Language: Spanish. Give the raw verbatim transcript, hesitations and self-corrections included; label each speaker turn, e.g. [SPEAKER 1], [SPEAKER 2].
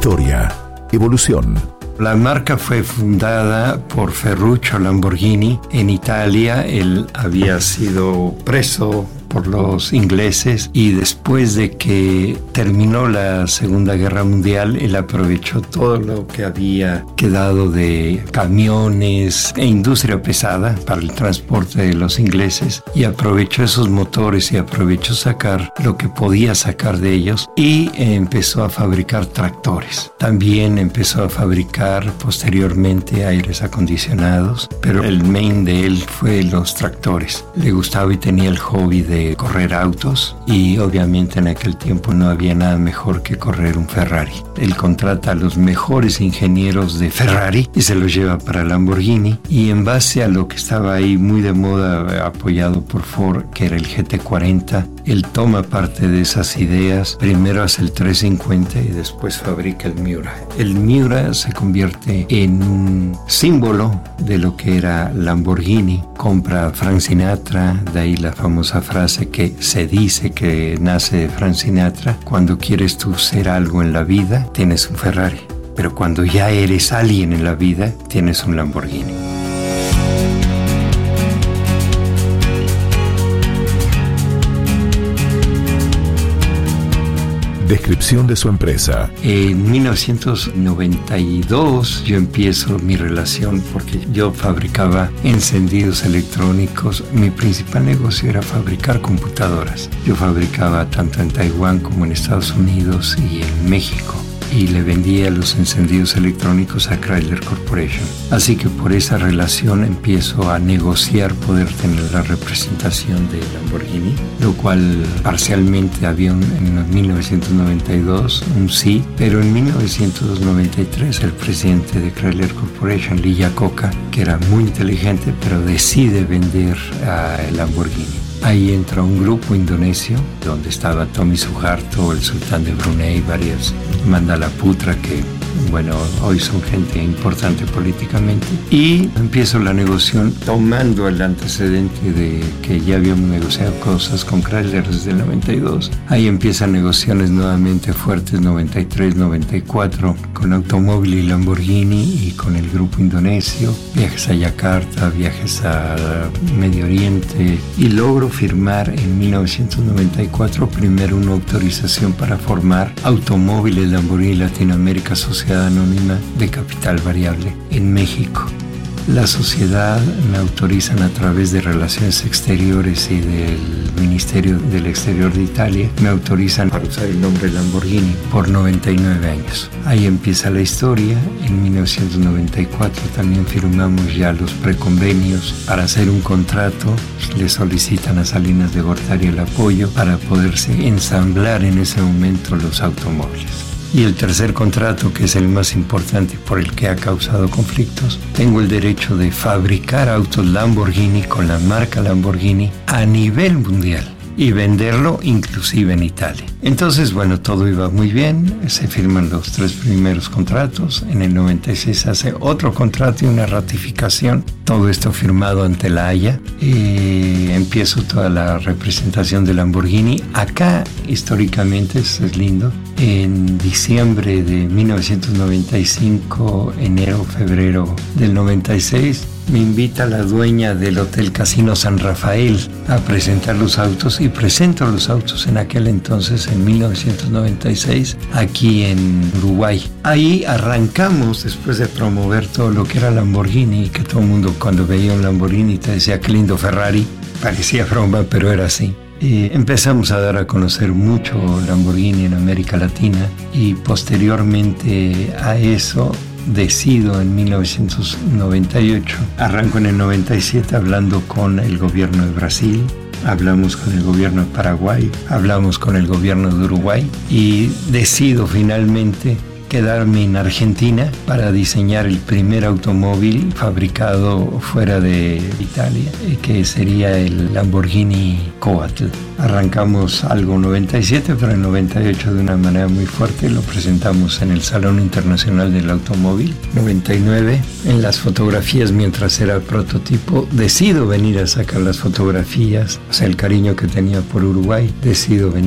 [SPEAKER 1] Historia, evolución.
[SPEAKER 2] La marca fue fundada por Ferruccio Lamborghini en Italia. Él había sido preso por los ingleses y después de que terminó la Segunda Guerra Mundial, él aprovechó todo lo que había quedado de camiones e industria pesada para el transporte de los ingleses y aprovechó esos motores y aprovechó sacar lo que podía sacar de ellos y empezó a fabricar tractores. También empezó a fabricar posteriormente aires acondicionados, pero el main de él fue los tractores. Le gustaba y tenía el hobby de correr autos y obviamente en aquel tiempo no había nada mejor que correr un Ferrari. Él contrata a los mejores ingenieros de Ferrari y se los lleva para Lamborghini, y en base a lo que estaba ahí muy de moda apoyado por Ford, que era el G T cuarenta, él toma parte de esas ideas. Primero hace el trescientos cincuenta y después fabrica el Miura. El Miura se convierte en un símbolo de lo que era Lamborghini. Compra a Frank Sinatra, de ahí la famosa frase que se dice que nace de Frank Sinatra: cuando quieres tú ser algo en la vida, tienes un Ferrari, pero cuando ya eres alguien en la vida, tienes un Lamborghini.
[SPEAKER 1] Descripción de su empresa.
[SPEAKER 2] En mil novecientos noventa y dos yo empiezo mi relación porque yo fabricaba encendidos electrónicos. Mi principal negocio era fabricar computadoras. Yo fabricaba tanto en Taiwán como en Estados Unidos y en México, y le vendía los encendidos electrónicos a Chrysler Corporation. Así que por esa relación empiezo a negociar poder tener la representación de Lamborghini, lo cual parcialmente había un, en mil novecientos noventa y dos un sí, pero en mil novecientos noventa y tres el presidente de Chrysler Corporation, Lee Iacocca, que era muy inteligente, pero decide vender a Lamborghini. Ahí entra un grupo indonesio donde estaba Tommy Suharto, el sultán de Brunei, varios, Mandala Putra, que bueno, hoy son gente importante políticamente, y empiezo la negociación tomando el antecedente de que ya habíamos negociado cosas con Chrysler desde el noventa y dos. Ahí empiezan negociaciones nuevamente fuertes, noventa y tres, noventa y cuatro, con Automóvil y Lamborghini y con el grupo indonesio, viajes a Yakarta, viajes a Medio Oriente, y logro firmar en mil novecientos noventa y cuatro primero una autorización para formar Automóviles Lamborghini Latinoamérica, Sociedad Anónima de Capital Variable en México. La sociedad me autorizan a través de Relaciones Exteriores y del Ministerio del Exterior de Italia, me autorizan para usar el nombre Lamborghini por noventa y nueve años. Ahí empieza la historia. En mil novecientos noventa y cuatro también firmamos ya los preconvenios para hacer un contrato. Le solicitan a Salinas de Gortari el apoyo para poderse ensamblar en ese momento los automóviles. Y el tercer contrato, que es el más importante por el que ha causado conflictos, tengo el derecho de fabricar autos Lamborghini con la marca Lamborghini a nivel mundial y venderlo inclusive en Italia. Entonces, bueno, todo iba muy bien, se firman los tres primeros contratos, en el noventa y seis se hace otro contrato y una ratificación, todo esto firmado ante la Haya, y empiezo toda la representación de Lamborghini. Acá, históricamente, eso es lindo, en diciembre de mil novecientos noventa y cinco, enero, febrero del noventa y seis, me invita la dueña del Hotel Casino San Rafael a presentar los autos, y presento los autos en aquel entonces, en mil novecientos noventa y seis, aquí en Uruguay. Ahí arrancamos, después de promover todo lo que era Lamborghini, que todo el mundo cuando veía un Lamborghini te decía qué lindo Ferrari, parecía broma, pero era así. Eh, empezamos a dar a conocer mucho Lamborghini en América Latina, y posteriormente a eso decido en mil novecientos noventa y ocho, arranco en el noventa y siete hablando con el gobierno de Brasil, hablamos con el gobierno de Paraguay, hablamos con el gobierno de Uruguay, y decido finalmente quedarme en Argentina para diseñar el primer automóvil fabricado fuera de Italia, que sería el Lamborghini Coatl. Arrancamos algo noventa y siete, pero en noventa y ocho de una manera muy fuerte lo presentamos en el Salón Internacional del Automóvil. noventa y nueve, en las fotografías, mientras era prototipo, decido venir a sacar las fotografías, o sea, el cariño que tenía por Uruguay, decido venir